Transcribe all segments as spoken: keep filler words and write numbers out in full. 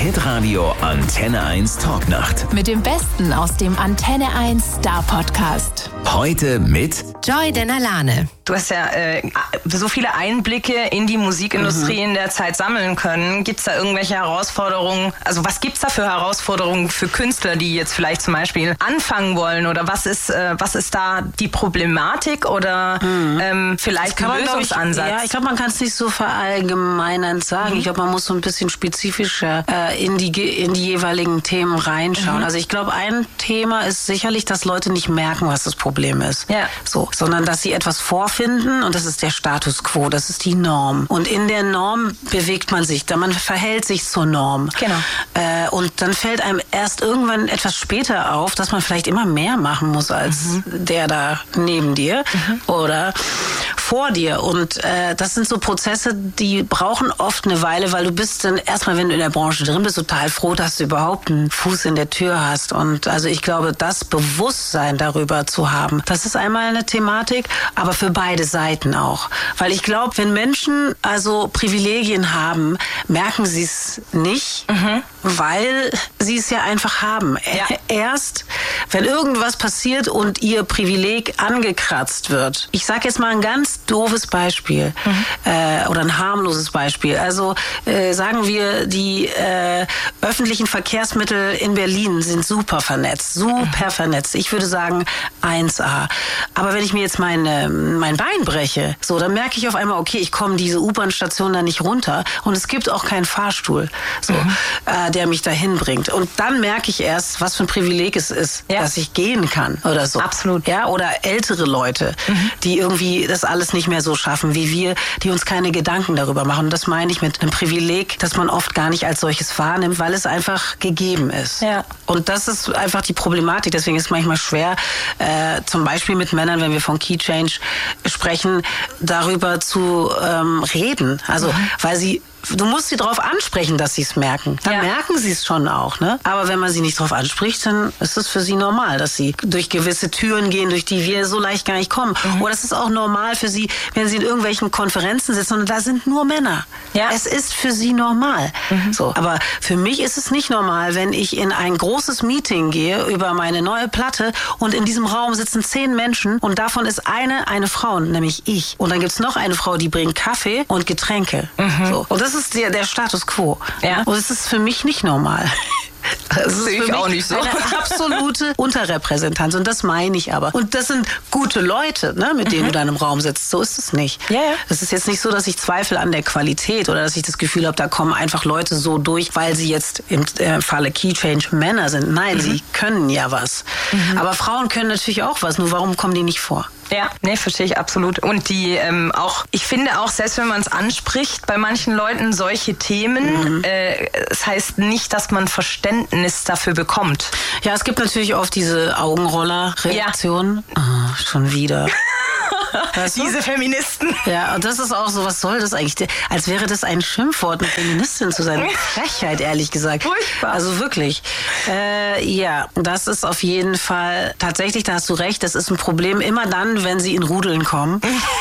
Hitradio Antenne eins Talknacht. Mit dem Besten aus dem Antenne eins Star Podcast. Heute mit Joy Denalane. Du hast ja äh, so viele Einblicke in die Musikindustrie mhm. in der Zeit sammeln können. Gibt es da irgendwelche Herausforderungen? Also was gibt es da für Herausforderungen für Künstler, die jetzt vielleicht zum Beispiel anfangen wollen? Oder was ist, äh, was ist da die Problematik oder mhm. ähm, vielleicht ein Lösungsansatz? Ich, ja, ich glaube, man kann es nicht so verallgemeinernd sagen. Mhm. Ich glaube, man muss so ein bisschen spezifischer äh, in, die, in die jeweiligen Themen reinschauen. Mhm. Also ich glaube, ein Thema ist sicherlich, dass Leute nicht merken, was das Problem ist. Ja. So, sondern dass sie etwas vorfinden und das ist der Status quo, das ist die Norm. Und in der Norm bewegt man sich, man verhält sich zur Norm. Genau. Äh, und dann fällt einem erst irgendwann etwas später auf, dass man vielleicht immer mehr machen muss als mhm. der da neben dir mhm. oder vor dir. Und äh, das sind so Prozesse, die brauchen oft eine Weile, weil du bist dann erstmal, wenn du in der Branche drin bist, total froh, dass du überhaupt einen Fuß in der Tür hast. Und also ich glaube, das Bewusstsein darüber zu haben, das ist einmal eine Thematik, aber für beide Seiten auch. Weil ich glaube, wenn Menschen also Privilegien haben, merken sie es nicht, mhm. weil sie es ja einfach haben. Ja. Erst, wenn irgendwas passiert und ihr Privileg angekratzt wird. Ich sage jetzt mal ein ganz doofes Beispiel mhm. äh, oder ein harmloses Beispiel. Also äh, sagen wir, die äh, öffentlichen Verkehrsmittel in Berlin sind super vernetzt, super mhm. vernetzt. Ich würde sagen eins A. Aber wenn ich mir jetzt meine, mein Bein breche, so, dann merke ich auf einmal, okay, ich komme diese U-Bahn-Station da nicht runter und es gibt auch keinen Fahrstuhl, so, mhm. äh, der mich dahin bringt. Und dann merke ich erst, was für ein Privileg es ist, ja. dass ich gehen kann oder so. Absolut. Ja, oder ältere Leute, mhm. die irgendwie das alles nicht mehr so schaffen wie wir, die uns keine Gedanken darüber machen. Und das meine ich mit einem Privileg, das man oft gar nicht als solches wahrnimmt, weil es einfach gegeben ist. Ja. Und das ist einfach die Problematik. Deswegen ist es manchmal schwer, äh, zum Beispiel mit Männern, wenn wir von Key Change sprechen, darüber zu ähm, reden. Also, mhm. weil sie Du musst sie darauf ansprechen, dass sie es merken. Dann ja. merken sie es schon auch, ne? Aber wenn man sie nicht darauf anspricht, dann ist es für sie normal, dass sie durch gewisse Türen gehen, durch die wir so leicht gar nicht kommen. Mhm. Oder es ist auch normal für sie, wenn sie in irgendwelchen Konferenzen sitzen und da sind nur Männer. Ja. Es ist für sie normal. Mhm. So. Aber für mich ist es nicht normal, wenn ich in ein großes Meeting gehe über meine neue Platte und in diesem Raum sitzen zehn Menschen und davon ist eine eine Frau, nämlich ich. Und dann gibt's noch eine Frau, die bringt Kaffee und Getränke. Mhm. So. Und das ist der, der Status quo. Ja. Und es ist für mich nicht normal. Das sehe ich auch nicht so. Eine absolute Unterrepräsentanz. Und das meine ich aber. Und das sind gute Leute, ne, mit denen mhm. du dann im Raum sitzt. So ist es nicht. Ja, ja. Es ist jetzt nicht so, dass ich zweifle an der Qualität oder dass ich das Gefühl habe, da kommen einfach Leute so durch, weil sie jetzt im äh, Falle Key Change Männer sind. Nein, mhm. sie können ja was. Mhm. Aber Frauen können natürlich auch was. Nur warum kommen die nicht vor? Ja, nee, verstehe ich absolut. Und die ähm, auch, ich finde auch, selbst wenn man es anspricht, bei manchen Leuten solche Themen, mhm. äh, es heißt nicht, dass man Verständnis dafür bekommt. Ja, es gibt natürlich oft diese Augenroller-Reaktionen. Ja. Oh, schon wieder. Weißt du? Diese Feministen. Ja, und das ist auch so, was soll das eigentlich? Als wäre das ein Schimpfwort, eine Feministin zu sein. Frechheit, ehrlich gesagt. Furchtbar. Also wirklich. Äh, ja, das ist auf jeden Fall, tatsächlich, da hast du recht, das ist ein Problem immer dann, wenn sie in Rudeln kommen.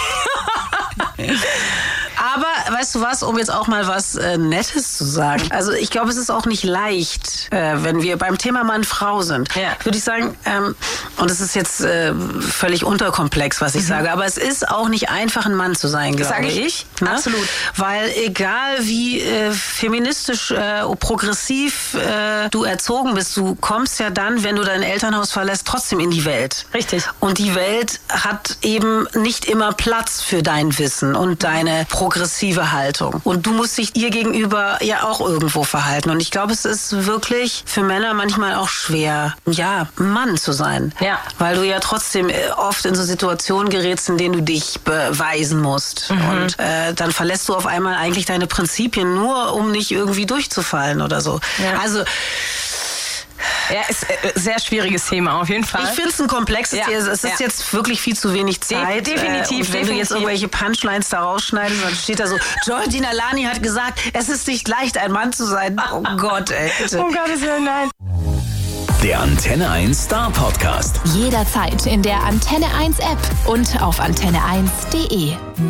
Aber, weißt du was, um jetzt auch mal was äh, Nettes zu sagen. Also ich glaube, es ist auch nicht leicht, äh, wenn wir beim Thema Mann-Frau sind. Ja. Würde ich sagen, ähm, und es ist jetzt äh, völlig unterkomplex, was ich mhm. sage, aber es ist auch nicht einfach, ein Mann zu sein, glaube ich. ich. Ne? Absolut. Weil egal wie äh, feministisch, äh, progressiv äh, du erzogen bist, du kommst ja dann, wenn du dein Elternhaus verlässt, trotzdem in die Welt. Richtig. Und die Welt hat eben nicht immer Platz für dein Wissen und deine progressive Haltung. Und du musst dich ihr gegenüber ja auch irgendwo verhalten. Und ich glaube, es ist wirklich für Männer manchmal auch schwer, ja, Mann zu sein. Ja. Weil du ja trotzdem oft in so Situationen gerätst, in denen du dich beweisen musst. Mhm. Und äh, dann verlässt du auf einmal eigentlich deine Prinzipien nur, um nicht irgendwie durchzufallen oder so. Ja. Also Ja, ist ein sehr schwieriges Thema, auf jeden Fall. Ich finde es ein komplexes Thema. Ja. Es ist ja. jetzt wirklich viel zu wenig Zeit. De- definitiv. Und wenn definitiv. du jetzt irgendwelche Punchlines da rausschneidest, dann steht da so, Joy Denalane hat gesagt, es ist nicht leicht, ein Mann zu sein. Oh Gott, ey. Bitte. Um Gottes Willen, nein. Der Antenne eins Star Podcast. Jederzeit in der Antenne eins App und auf antenne eins punkt de.